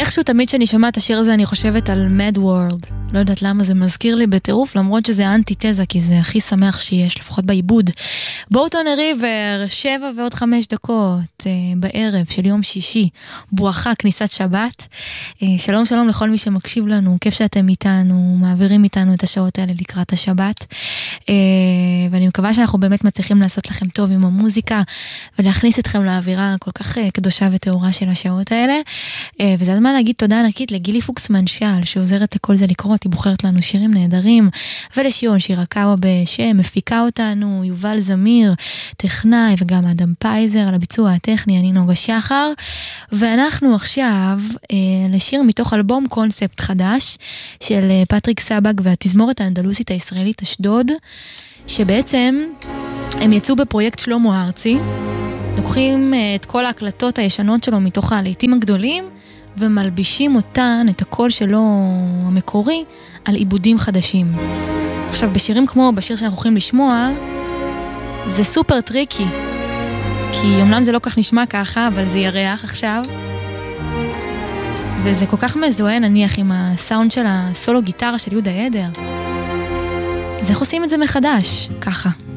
איכשהו תמיד שאני שומעת את השיר הזה אני חושבת על Mad World. לא יודעת למה זה מזכיר לי בטירוף, למרות שזה האנטיתזה, כי זה הכי שמח שיש, לפחות בעיבוד. בורטון ריבר, 7:05 בערב של יום שישי, בואכה כניסת שבת. שלום שלום לכל מי שמקשיב לנו, כיף שאתם איתנו, מעבירים איתנו את השעות האלה לקראת השבת. ואני מקווה שאנחנו באמת מצליחים לעשות לכם טוב עם המוזיקה, ולהכניס אתכם לאווירה כל כך קדושה וטהורה של השעות האלה. וזה הזמן להגיד תודה ענקית לגילי פוקסמן שעל, שעוזרת לכל זה לקרות, היא בוחרת לנו שירים נהדרים, ולשיון שירקאווה שמפיקה אותנו, יובל זמיר, טכנאי, וגם אדם פייזר על הביצוע הטכני, אני נוגה שחר. ואנחנו עכשיו לשיר מתוך אלבום קונספט חדש, של פטריק סבג והתזמורת האנדלוסית הישראלית אשדוד, שבעצם הם יצאו בפרויקט שלמה ארצי, לוקחים את כל ההקלטות הישנות שלו מתוך הלהיטים הגדולים, ומלבישים אותן, את הקול שלו המקורי, על עיבודים חדשים. עכשיו, בשירים כמו בשיר שאנחנו הולכים לשמוע, זה סופר טריקי, כי אומנם זה לא כך נשמע ככה, אבל זה ירח עכשיו, וזה כל כך מזוהה נניח עם הסאונד של הסולו גיטרה של יהודה עדר. אז איך עושים את זה מחדש? ככה.